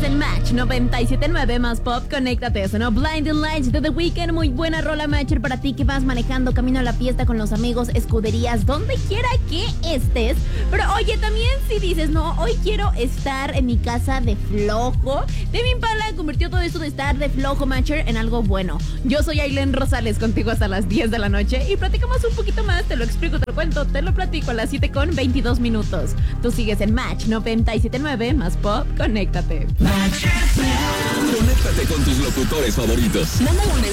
en Match 97.9 más pop. Conéctate, sonó Blinding Lights de The Weeknd. Muy buena rola, Matcher, para ti que vas manejando camino a la fiesta con los amigos, escuderías, donde quiera que estés. Pero oye, también si dices, no, hoy quiero estar en mi casa de flojo, Tame Impala convirtió todo esto de estar de flojo, Matcher, en algo bueno. Yo soy Ailén Rosales, contigo hasta las 10 de la noche y platicamos un poquito más, te lo explico, te lo cuento, te lo platico a las 7:22. Tú sigues en Match 97.9 más pop. Conéctate. Conéctate con tus locutores favoritos. Manda un